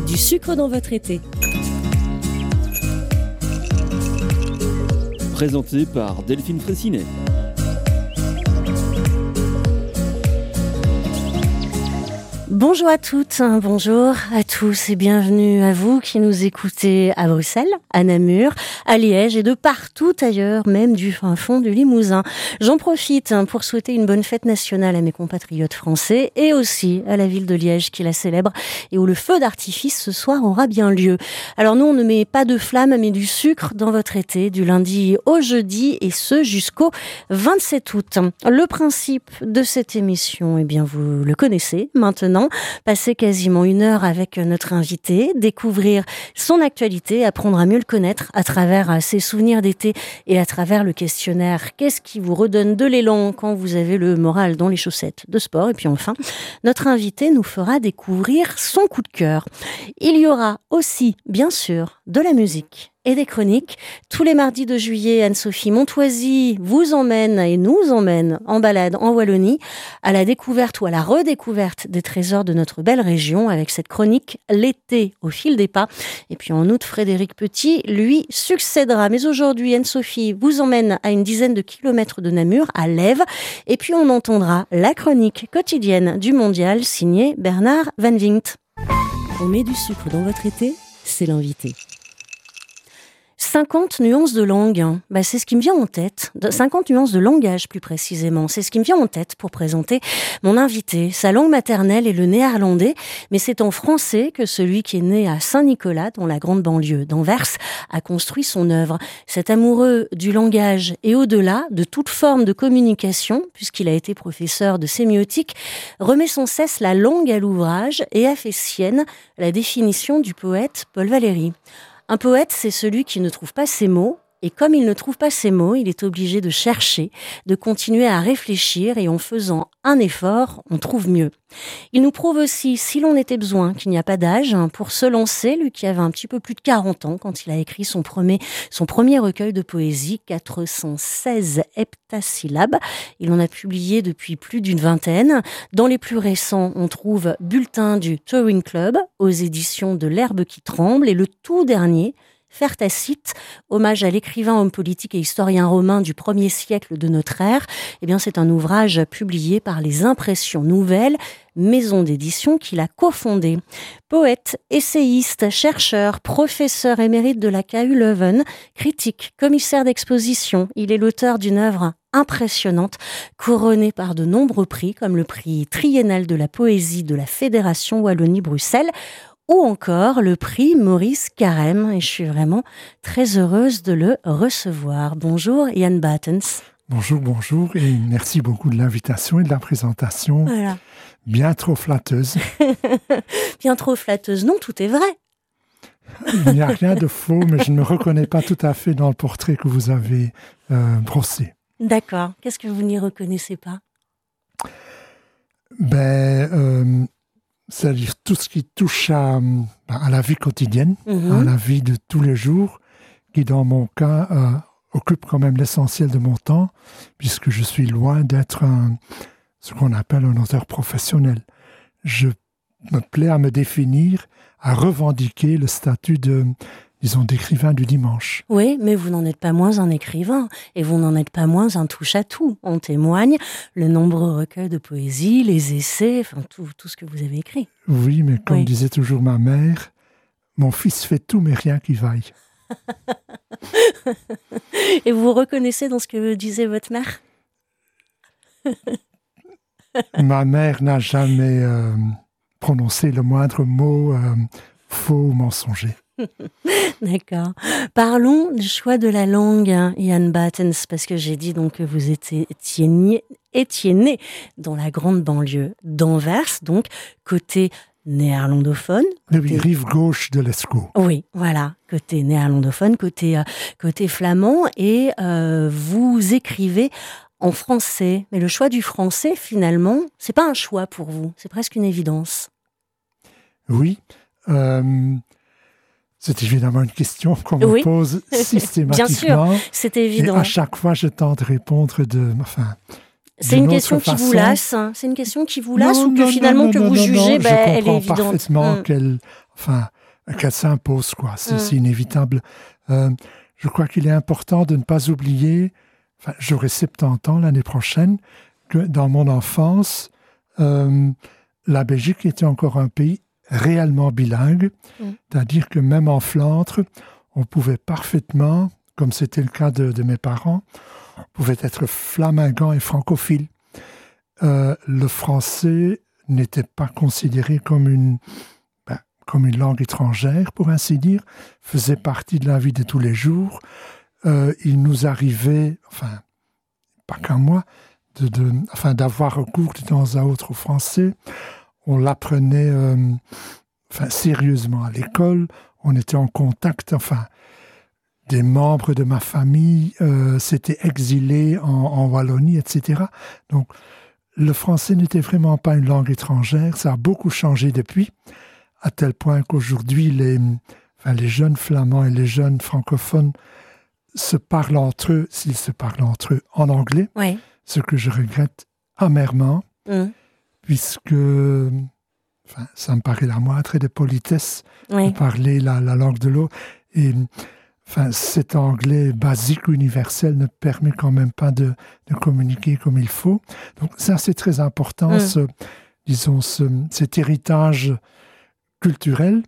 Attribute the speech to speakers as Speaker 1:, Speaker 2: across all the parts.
Speaker 1: Du sucre dans votre été.
Speaker 2: Présenté par Delphine Fraissinet.
Speaker 1: Bonjour à toutes, bonjour à tous et bienvenue à vous qui nous écoutez à Bruxelles, à Namur, à Liège et de partout ailleurs, même du fin fond du Limousin. J'en profite pour souhaiter une bonne fête nationale à mes compatriotes français et aussi à la ville de Liège qui la célèbre et où le feu d'artifice ce soir aura bien lieu. Alors nous, on ne met pas de flammes mais du sucre dans votre été, du lundi au jeudi et ce jusqu'au 27 août. Le principe de cette émission, eh bien vous le connaissez maintenant. Passer quasiment une heure avec notre invité, découvrir son actualité, apprendre à mieux le connaître à travers ses souvenirs d'été et à travers le questionnaire. Qu'est-ce qui vous redonne de l'élan quand vous avez le moral dans les chaussettes de sport? Et puis enfin, notre invité nous fera découvrir son coup de cœur. Il y aura aussi, bien sûr, de la musique et des chroniques. Tous les mardis de juillet, Anne-Sophie Montoisy vous emmène et nous emmène en balade en Wallonie à la découverte ou à la redécouverte des trésors de notre belle région avec cette chronique L'été au fil des pas. Et puis en août, Frédéric Petit lui succédera. Mais aujourd'hui, Anne-Sophie vous emmène à une dizaine de kilomètres de Namur, à Lèves. Et puis on entendra la chronique quotidienne du Mondial signée Bernard Van Vingt. On met du sucre dans votre été, c'est l'invité. 50 nuances de langue, c'est ce qui me vient en tête. 50 nuances de langage, plus précisément. C'est ce qui me vient en tête pour présenter mon invité. Sa langue maternelle est le néerlandais, mais c'est en français que celui qui est né à Saint-Nicolas, dans la grande banlieue d'Anvers, a construit son œuvre. Cet amoureux du langage et au-delà de toute forme de communication, puisqu'il a été professeur de sémiotique, remet sans cesse la langue à l'ouvrage et a fait sienne la définition du poète Paul Valéry. Un poète, c'est celui qui ne trouve pas ses mots, et comme il ne trouve pas ses mots, il est obligé de chercher, de continuer à réfléchir, et en faisant un effort, on trouve mieux. Il nous prouve aussi, si l'on était besoin, qu'il n'y a pas d'âge pour se lancer, lui qui avait un petit peu plus de 40 ans quand il a écrit son premier recueil de poésie, 416 heptasyllabes. Il en a publié depuis plus d'une vingtaine. Dans les plus récents, on trouve Bulletin du Touring Club, aux éditions de l'Herbe qui tremble, et le tout dernier, Faire Tacite, hommage à l'écrivain, homme politique et historien romain du 1er siècle de notre ère, c'est un ouvrage publié par les Impressions Nouvelles, maison d'édition qu'il a cofondée. Poète, essayiste, chercheur, professeur émérite de la KU Leuven, critique, commissaire d'exposition, il est l'auteur d'une œuvre impressionnante, couronnée par de nombreux prix, comme le prix triennal de la poésie de la Fédération Wallonie-Bruxelles, ou encore le prix Maurice Carême. Et je suis vraiment très heureuse de le recevoir. Bonjour Jan Battens.
Speaker 3: Bonjour et merci beaucoup de l'invitation et de la présentation.
Speaker 1: Voilà.
Speaker 3: Bien trop flatteuse.
Speaker 1: Bien trop flatteuse. Non, tout est vrai.
Speaker 3: Il n'y a rien de faux, mais je ne me reconnais pas tout à fait dans le portrait que vous avez brossé.
Speaker 1: D'accord. Qu'est-ce que vous n'y reconnaissez pas?
Speaker 3: C'est-à-dire tout ce qui touche à la vie quotidienne, à la vie de tous les jours, qui dans mon cas occupe quand même l'essentiel de mon temps, puisque je suis loin d'être ce qu'on appelle un auteur professionnel. Je me plais à me définir, à revendiquer le statut d'écrivain du dimanche.
Speaker 1: Oui, mais vous n'en êtes pas moins un écrivain, et vous n'en êtes pas moins un touche-à-tout. En témoigne le nombreux recueils de poésie, les essais, tout ce que vous avez écrit.
Speaker 3: Oui, mais comme disait toujours ma mère, mon fils fait tout, mais rien qui vaille.
Speaker 1: Et vous vous reconnaissez dans ce que disait votre mère?
Speaker 3: Ma mère n'a jamais prononcé le moindre mot faux ou mensonger.
Speaker 1: D'accord. Parlons du choix de la langue, Jan Battens, parce que j'ai dit donc que vous étiez né dans la grande banlieue d'Anvers, donc côté néerlandophone.
Speaker 3: Oui, rive gauche de l'Escaut.
Speaker 1: Oui, voilà, côté néerlandophone, côté flamand, et vous écrivez en français. Mais le choix du français, finalement, c'est pas un choix pour vous, c'est presque une évidence.
Speaker 3: Oui. C'est évidemment une question qu'on me pose systématiquement.
Speaker 1: Bien sûr, c'est évident.
Speaker 3: Et à chaque fois, je tente de répondre
Speaker 1: c'est une question qui vous lasse. C'est une question qui vous lasse ou que finalement que vous jugez, elle est évidente.
Speaker 3: Je comprends parfaitement qu'elle s'impose, quoi. C'est inévitable. Je crois qu'il est important de ne pas oublier, j'aurai 70 ans l'année prochaine, que dans mon enfance, la Belgique était encore un pays réellement bilingue, c'est-à-dire que même en Flandre, on pouvait parfaitement, comme c'était le cas de mes parents, on pouvait être flamingant et francophile. Le français n'était pas considéré comme une langue étrangère, pour ainsi dire, faisait partie de la vie de tous les jours. Il nous arrivait, pas qu'à moi, d'avoir recours de temps à autre au français. On l'apprenait sérieusement à l'école. On était en contact, des membres de ma famille s'étaient exilés en Wallonie, etc. Donc, le français n'était vraiment pas une langue étrangère. Ça a beaucoup changé depuis, à tel point qu'aujourd'hui, les jeunes flamands et les jeunes francophones se parlent entre eux, s'ils se parlent entre eux, en anglais.
Speaker 1: Oui.
Speaker 3: Ce que je regrette amèrement, puisque ça me paraît la moindre des politesses de parler la langue de l'autre. Et cet anglais basique, universel, ne permet quand même pas de communiquer comme il faut. Donc ça, c'est très important, cet héritage culturel.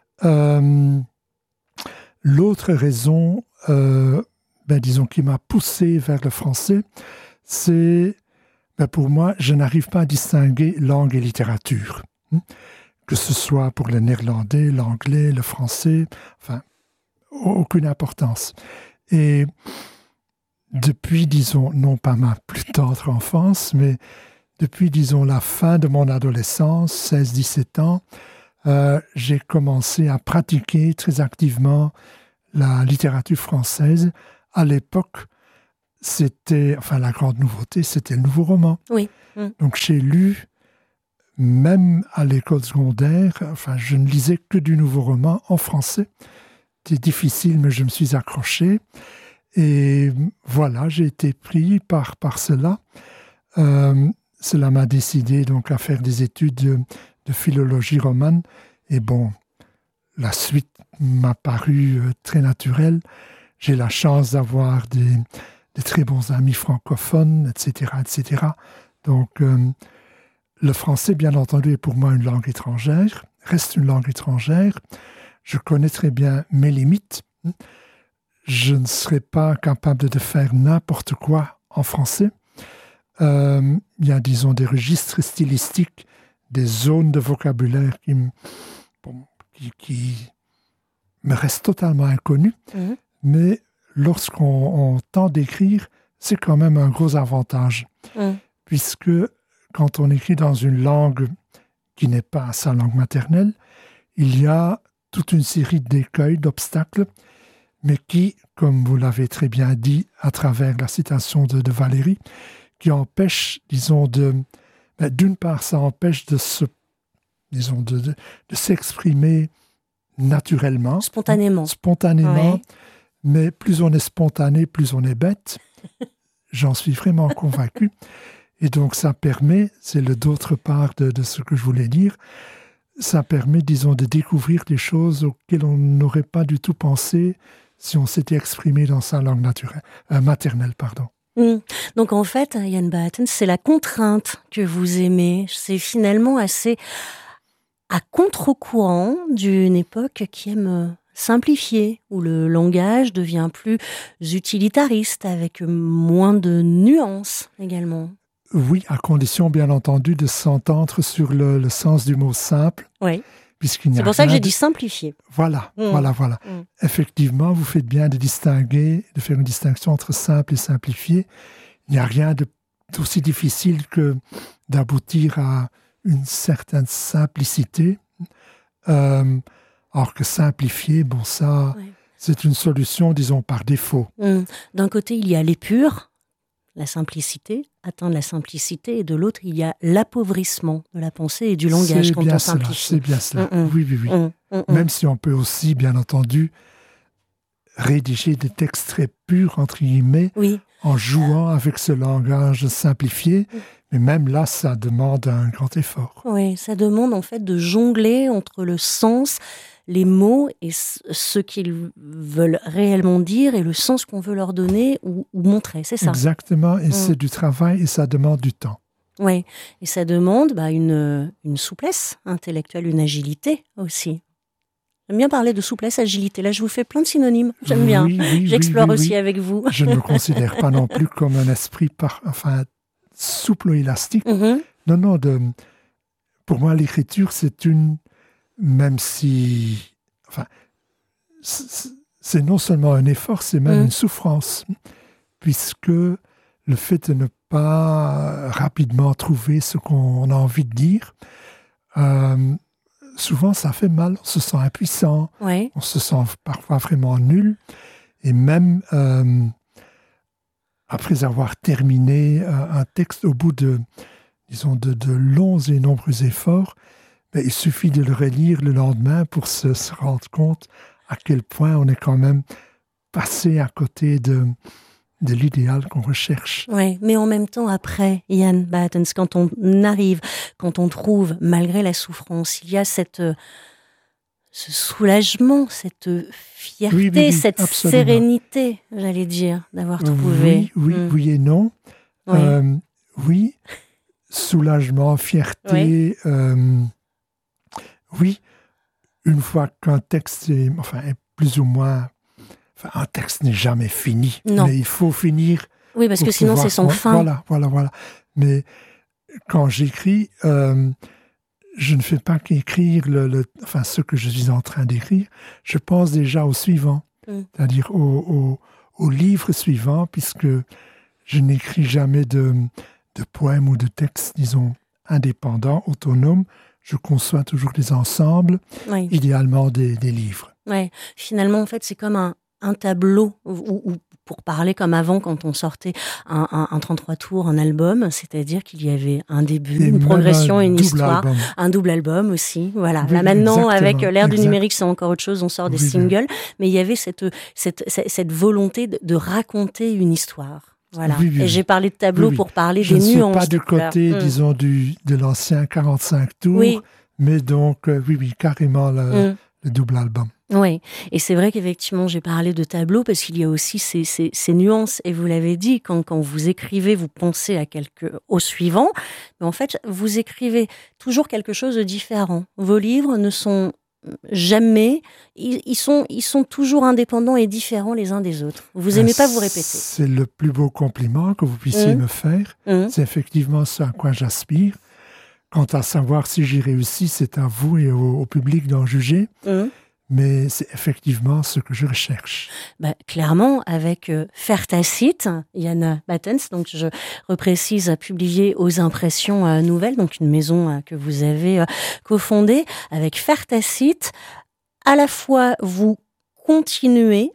Speaker 3: L'autre raison, qui m'a poussé vers le français, c'est, pour moi, je n'arrive pas à distinguer langue et littérature. Que ce soit pour le néerlandais, l'anglais, le français, aucune importance. Et depuis, non pas ma plus tendre enfance, mais depuis, la fin de mon adolescence, 16-17 ans, j'ai commencé à pratiquer très activement la littérature française. À l'époque, c'était, la grande nouveauté, c'était le nouveau roman.
Speaker 1: Oui.
Speaker 3: Donc, j'ai lu, même à l'école secondaire, je ne lisais que du nouveau roman en français. C'était difficile, mais je me suis accroché. Et voilà, j'ai été pris par cela. Cela m'a décidé donc à faire des études de philologie romane. Et bon, la suite m'a paru très naturelle. J'ai la chance d'avoir des très bons amis francophones, etc., etc. Donc, le français, bien entendu, est pour moi une langue étrangère, reste une langue étrangère. Je connais très bien mes limites. Je ne serais pas capable de faire n'importe quoi en français. Il y a, des registres stylistiques, des zones de vocabulaire qui me restent totalement inconnues. Mais lorsqu'on tente d'écrire, c'est quand même un gros avantage. Puisque quand on écrit dans une langue qui n'est pas sa langue maternelle, il y a toute une série d'écueils, d'obstacles, mais qui, comme vous l'avez très bien dit à travers la citation de Valérie, qui empêchent, d'une part, ça empêche de s'exprimer naturellement.
Speaker 1: Spontanément.
Speaker 3: Ouais. Mais plus on est spontané, plus on est bête. J'en suis vraiment convaincu. Et donc, ça permet, c'est d'autre part de ce que je voulais dire, ça permet, de découvrir des choses auxquelles on n'aurait pas du tout pensé si on s'était exprimé dans sa langue maternelle.
Speaker 1: Donc, en fait, Jan Baeten, c'est la contrainte que vous aimez. C'est finalement assez à contre-courant d'une époque qui aime simplifier, où le langage devient plus utilitariste, avec moins de nuances également.
Speaker 3: Oui, à condition, bien entendu, de s'entendre sur le sens du mot simple.
Speaker 1: Oui. C'est pour ça que j'ai dit simplifier.
Speaker 3: Voilà. Effectivement, vous faites bien de faire une distinction entre simple et simplifié. Il n'y a rien d'aussi difficile que d'aboutir à une certaine simplicité. Alors que simplifier, c'est une solution, par défaut.
Speaker 1: D'un côté, il y a l'épure, la simplicité, atteindre la simplicité, et de l'autre, il y a l'appauvrissement de la pensée et du langage quand on simplifie.
Speaker 3: C'est bien cela, oui. Même si on peut aussi, bien entendu, rédiger des textes très purs, entre guillemets, en jouant avec ce langage simplifié, mais même là, ça demande un grand effort.
Speaker 1: Oui, ça demande en fait de jongler entre le sens, les mots et ce qu'ils veulent réellement dire et le sens qu'on veut leur donner ou montrer, c'est ça?
Speaker 3: Exactement, et c'est du travail et ça demande du temps.
Speaker 1: Oui, et ça demande une souplesse intellectuelle, une agilité aussi. J'aime bien parler de souplesse, agilité. Là, je vous fais plein de synonymes. J'aime bien. J'explore aussi avec vous.
Speaker 3: Je ne me considère pas non plus comme un esprit souple ou élastique. Non, pour moi, l'écriture, même si... c'est non seulement un effort, c'est même une souffrance. Puisque le fait de ne pas rapidement trouver ce qu'on a envie de dire, souvent ça fait mal, on se sent impuissant, on se sent parfois vraiment nul, et même après avoir terminé un texte au bout de longs et nombreux efforts, il suffit de le relire le lendemain pour se rendre compte à quel point on est quand même passé à côté de l'idéal qu'on recherche.
Speaker 1: Oui, mais en même temps, après, Jan Battens, quand on trouve, malgré la souffrance, il y a ce soulagement, cette fierté, cette absolument. Sérénité, j'allais dire, d'avoir trouvé.
Speaker 3: Oui et non. Oui, soulagement, fierté. Oui, une fois qu'un texte est plus ou moins... un texte n'est jamais fini, mais il faut finir.
Speaker 1: Oui, parce que sinon c'est sans fin.
Speaker 3: Voilà. Mais quand j'écris, je ne fais pas qu'écrire ce que je suis en train d'écrire. Je pense déjà au suivant, c'est-à-dire au livre suivant, puisque je n'écris jamais de poèmes ou de textes, disons, indépendants, autonomes. Je conçois toujours des ensembles, idéalement des livres.
Speaker 1: Oui, finalement, en fait, c'est comme un tableau, ou pour parler comme avant, quand on sortait un 33 tours, un album, c'est-à-dire qu'il y avait un début, une progression, une histoire, un double album aussi. Voilà. Là maintenant, avec l'ère du numérique, c'est encore autre chose, on sort des singles, mais il y avait cette volonté de raconter une histoire. Voilà. Et j'ai parlé de tableau pour parler des nuances.
Speaker 3: Je ne suis pas du côté, disons, de l'ancien 45 tours, mais donc, carrément le double album.
Speaker 1: Oui, et c'est vrai qu'effectivement, j'ai parlé de tableau parce qu'il y a aussi ces nuances, et vous l'avez dit, quand vous écrivez, vous pensez au suivant, mais en fait, vous écrivez toujours quelque chose de différent. Vos livres ne sont jamais, ils sont toujours indépendants et différents les uns des autres. Vous n'aimez pas vous répéter.
Speaker 3: C'est le plus beau compliment que vous puissiez me faire. C'est effectivement ce à quoi j'aspire. Quant à savoir si j'y réussis, c'est à vous et au public d'en juger. Mais c'est effectivement ce que je recherche.
Speaker 1: Clairement, avec Faire Tacite, Jan Battens, donc je reprécise, publié aux Impressions Nouvelles, donc une maison que vous avez cofondée. Avec Faire Tacite, à la fois vous continuez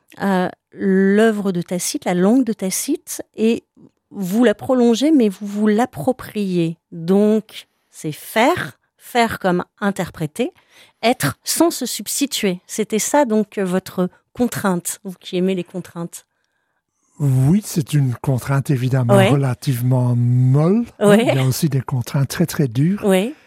Speaker 1: l'œuvre de Tacite, la langue de Tacite, et vous la prolongez, mais vous l'appropriez. Donc, c'est faire comme interpréter, être sans se substituer. C'était ça donc votre contrainte, vous qui aimez les contraintes.
Speaker 3: Oui, c'est une contrainte évidemment relativement molle. Il y a aussi des contraintes très très dures.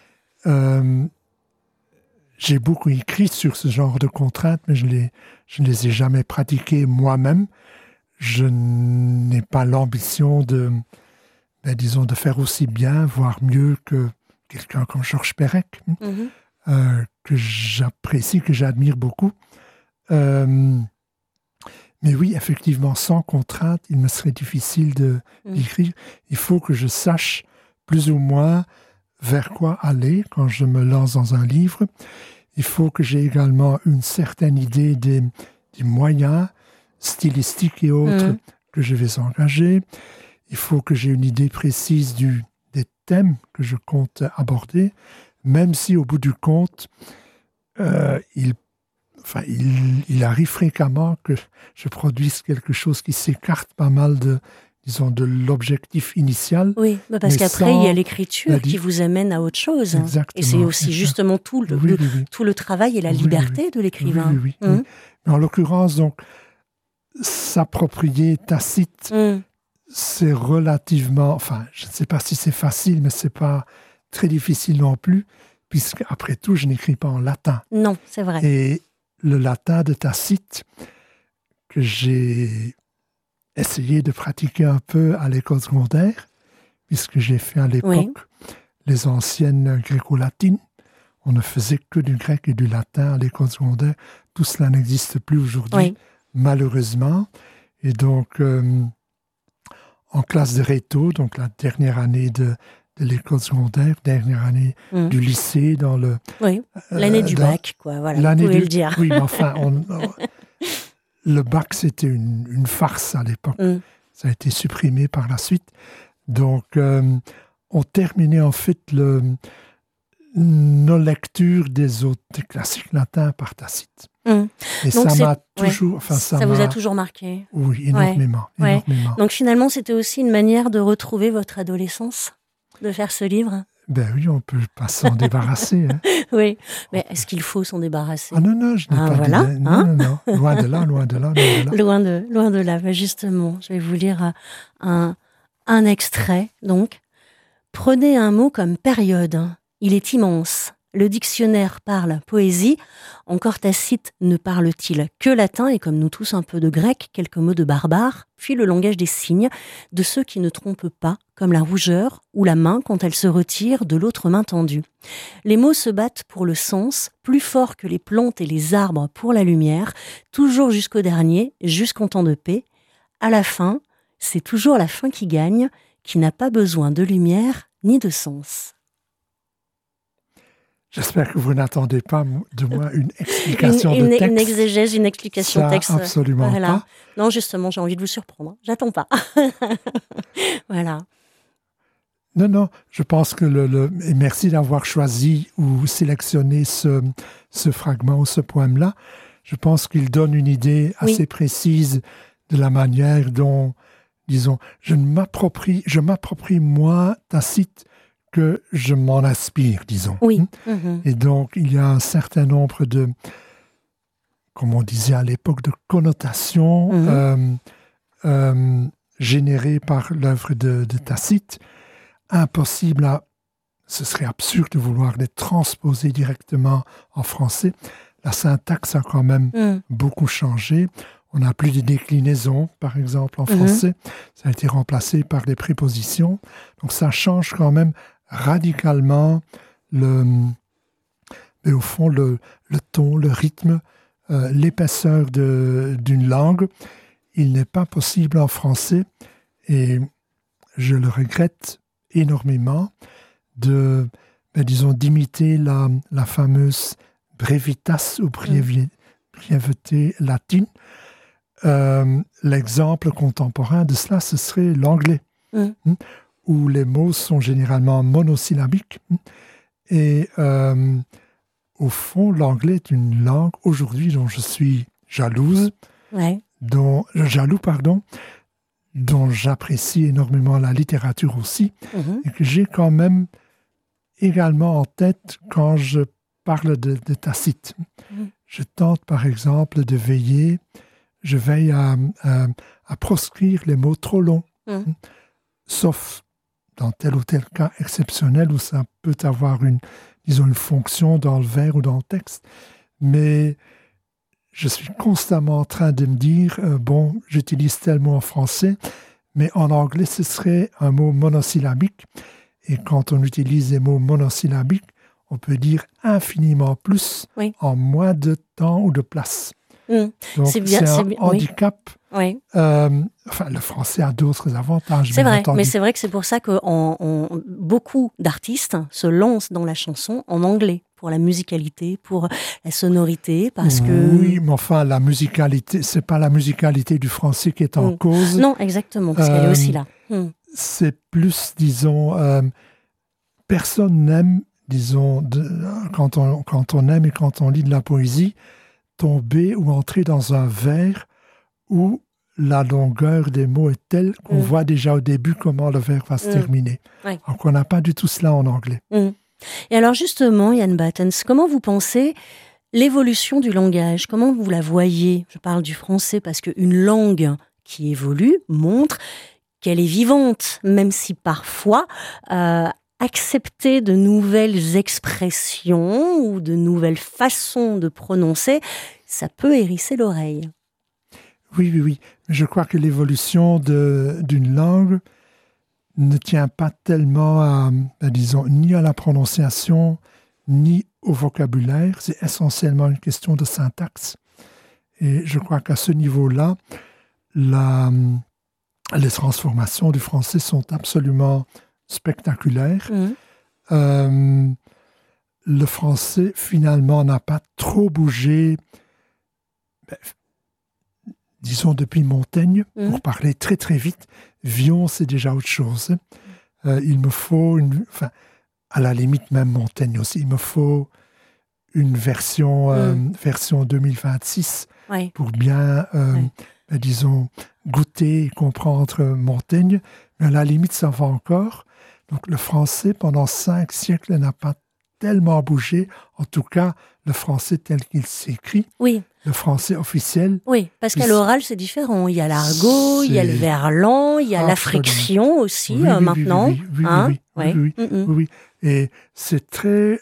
Speaker 3: J'ai beaucoup écrit sur ce genre de contraintes, mais je ne les ai jamais pratiquées moi-même. Je n'ai pas l'ambition de faire aussi bien, voire mieux que quelqu'un comme Georges Perec, que j'apprécie, que j'admire beaucoup. Mais oui, effectivement, sans contrainte, il me serait difficile d'écrire. Il faut que je sache plus ou moins vers quoi aller quand je me lance dans un livre. Il faut que j'ai également une certaine idée des moyens stylistiques et autres que je vais engager. Il faut que j'ai une idée précise des thèmes que je compte aborder, même si au bout du compte, il arrive fréquemment que je produise quelque chose qui s'écarte pas mal de l'objectif initial.
Speaker 1: Oui, parce qu'après, il y a l'écriture qui vous amène à autre chose.
Speaker 3: Exactement.
Speaker 1: Et c'est aussi justement tout le travail et la liberté de l'écrivain.
Speaker 3: Oui. Mais en l'occurrence, donc, s'approprier Tacite, c'est relativement... je ne sais pas si c'est facile, mais ce n'est pas très difficile non plus, puisqu'après tout, je n'écris pas en latin.
Speaker 1: Non, c'est vrai.
Speaker 3: Et le latin de Tacite, que j'ai essayé de pratiquer un peu à l'école secondaire, puisque j'ai fait à l'époque les anciennes gréco-latines. On ne faisait que du grec et du latin à l'école secondaire. Tout cela n'existe plus aujourd'hui, malheureusement. Et donc, en classe de réto, donc la dernière année de l'école secondaire, dernière année du lycée, dans le...
Speaker 1: Oui, l'année du bac, quoi, voilà, vous pouvez le dire.
Speaker 3: Oui, mais enfin, le bac, c'était une farce à l'époque. Ça a été supprimé par la suite. Donc, on terminait en fait nos lectures des autres classiques latins par Tacite. Et donc ça m'a toujours... Enfin,
Speaker 1: ça vous a toujours marqué?
Speaker 3: Oui, énormément.
Speaker 1: Donc finalement, c'était aussi une manière de retrouver votre adolescence, de faire ce livre?
Speaker 3: Ben oui, on ne peut pas s'en débarrasser. Hein.
Speaker 1: Oui, mais est-ce qu'il faut s'en débarrasser?
Speaker 3: Ah non, je n'ai pas dit... Non, loin de là. Loin
Speaker 1: de là, ben justement. Je vais vous lire un extrait, donc. Prenez un mot comme période. Il est immense. Le dictionnaire parle poésie. Encore Tacite ne parle-t-il que latin et comme nous tous un peu de grec, quelques mots de barbare, puis le langage des signes, de ceux qui ne trompent pas, comme la rougeur ou la main quand elle se retire de l'autre main tendue. Les mots se battent pour le sens, plus fort que les plantes et les arbres pour la lumière, toujours jusqu'au dernier, jusqu'en temps de paix. À la fin, c'est toujours la fin qui gagne, qui n'a pas besoin de lumière ni de sens.
Speaker 3: J'espère que vous n'attendez pas de moi une explication de texte.
Speaker 1: Une exégèse, une explication de texte.
Speaker 3: Absolument pas.
Speaker 1: Non, justement, j'ai envie de vous surprendre. J'attends pas. Voilà.
Speaker 3: Non, je pense que et merci d'avoir choisi ou sélectionné ce fragment ou ce poème-là. Je pense qu'il donne une idée assez précise de la manière dont, disons, je m'approprie moi, Tacite, que je m'en aspire, disons.
Speaker 1: Oui.
Speaker 3: Et donc, il y a un certain nombre de, comme on disait à l'époque, de connotations générées par l'œuvre de Tacite, impossible ce serait absurde de vouloir les transposer directement en français. La syntaxe a quand même beaucoup changé. On n'a plus de déclinaisons, par exemple, en français. Ça a été remplacé par des prépositions. Donc, ça change quand même radicalement mais au fond, le ton, le rythme, l'épaisseur d'une langue. Il n'est pas possible en français, et je le regrette énormément, d'imiter la fameuse brevitas ou brièveté latine. L'exemple contemporain de cela, ce serait l'anglais, où les mots sont généralement monosyllabiques. Et au fond, l'anglais est une langue, aujourd'hui, dont je suis jaloux, dont j'apprécie énormément la littérature aussi, et que j'ai quand même également en tête quand je parle de Tacite. Je tente, par exemple, je veille à proscrire les mots trop longs, sauf dans tel ou tel cas exceptionnel où ça peut avoir une fonction dans le vers ou dans le texte. Mais je suis constamment en train de me dire, j'utilise tel mot en français, mais en anglais, ce serait un mot monosyllabique. Et quand on utilise des mots monosyllabiques, on peut dire infiniment plus en moins de temps ou de place. Donc, c'est un handicap. Le français a d'autres avantages.
Speaker 1: C'est vrai, mais c'est vrai que c'est pour ça que beaucoup d'artistes se lancent dans la chanson en anglais, pour la musicalité, pour la sonorité, parce que...
Speaker 3: Oui, mais enfin, la musicalité, c'est pas la musicalité du français qui est en cause.
Speaker 1: Non, exactement, parce qu'elle est aussi là.
Speaker 3: C'est plus, disons, personne n'aime, disons, quand on aime et quand on lit de la poésie, tomber ou entrer dans un vers où la longueur des mots est telle qu'on voit déjà au début comment le vers va se terminer. Donc on n'a pas du tout cela en anglais.
Speaker 1: Et alors justement, Jan Battens, comment vous pensez l'évolution du langage? Comment vous la voyez? Je parle du français parce qu'une langue qui évolue montre qu'elle est vivante, même si parfois, à accepter de nouvelles expressions ou de nouvelles façons de prononcer, ça peut hérisser l'oreille.
Speaker 3: Oui. Je crois que l'évolution d'une langue ne tient pas tellement disons, ni à la prononciation, ni au vocabulaire. C'est essentiellement une question de syntaxe. Et je crois qu'à ce niveau-là, les transformations du français sont absolument spectaculaires. Le français, finalement, n'a pas trop bougé, disons, depuis Montaigne, pour parler très, très vite. Villon, c'est déjà autre chose. Il me faut, à la limite, même Montaigne aussi, il me faut une version 2026 pour bien, disons, goûter et comprendre Montaigne. Mais à la limite, ça va encore. Donc, le français, pendant 5 siècles, n'a pas tellement bougé. En tout cas, le français tel qu'il s'écrit.
Speaker 1: Oui.
Speaker 3: Le français officiel.
Speaker 1: Oui, parce qu'à l'oral, c'est différent. Il y a l'argot, il y a le verlan, il y a la friction aussi, maintenant.
Speaker 3: Oui. Et c'est très...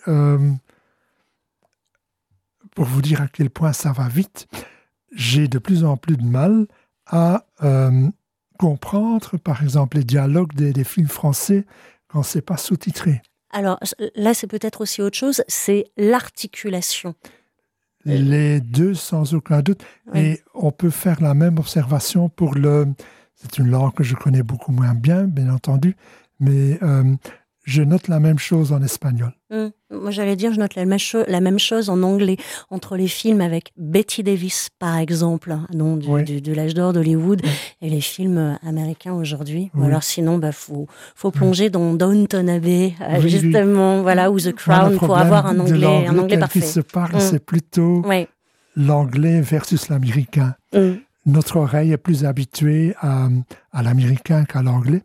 Speaker 3: pour vous dire à quel point ça va vite, j'ai de plus en plus de mal à comprendre, par exemple, les dialogues des films français quand c'est pas sous-titré.
Speaker 1: Alors là, c'est peut-être aussi autre chose, c'est l'articulation.
Speaker 3: Les deux, sans aucun doute. Oui. Et on peut faire la même observation pour c'est une langue que je connais beaucoup moins bien entendu, mais je note la même chose en espagnol.
Speaker 1: Moi, j'allais dire, je note la même chose en anglais, entre les films avec Betty Davis, par exemple, de l'âge d'or d'Hollywood, et les films américains aujourd'hui. Ou alors sinon, faut plonger dans Downton Abbey, justement, voilà, ou The Crown, pour avoir un anglais parfait.
Speaker 3: Qui se parle, c'est plutôt l'anglais versus l'américain. Notre oreille est plus habituée à l'américain qu'à l'anglais.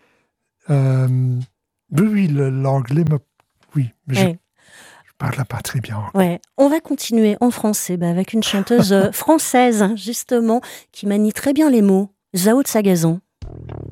Speaker 3: Oui, l'anglais mais je parle pas très bien.
Speaker 1: Ouais. On va continuer en français avec une chanteuse française, justement, qui manie très bien les mots, Zao de Sagazan.